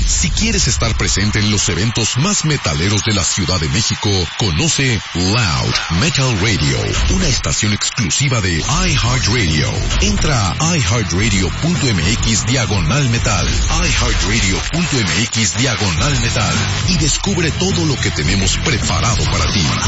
Si quieres estar presente en los eventos más metaleros de la Ciudad de México, conoce Loud Metal Radio, una estación exclusiva de iHeartRadio. Entra a iHeartRadio.mx/metal, iHeartRadio.mx/metal y descubre todo lo que tenemos preparado para ti.